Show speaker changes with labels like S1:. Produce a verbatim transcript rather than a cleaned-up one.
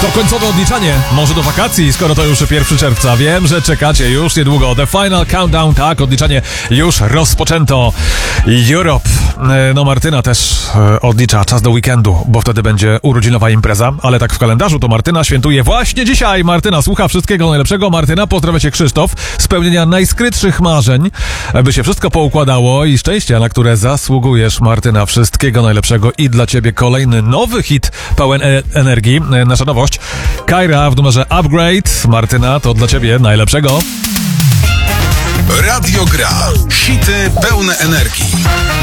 S1: To końcowe odliczanie, może do wakacji, skoro to już pierwszego czerwca. Wiem, że czekacie już niedługo. The Final Countdown, tak, odliczanie już rozpoczęto. Europe. No Martyna też odlicza czas do weekendu, bo wtedy będzie urodzinowa impreza, ale tak w kalendarzu to Martyna świętuje właśnie dzisiaj. Martyna słucha wszystkiego najlepszego. Martyna, pozdrawia cię Krzysztof. Spełnienia najskrytszych marzeń, by się wszystko poukładało i szczęścia, na które zasługujesz, Martyna. Wszystkiego najlepszego i dla ciebie kolejny nowy hit pełen e- energii. Nasza nowość. Kyra w numerze Upgrade. Martyna, to dla ciebie najlepszego.
S2: Radio Gra. Hity pełne energii.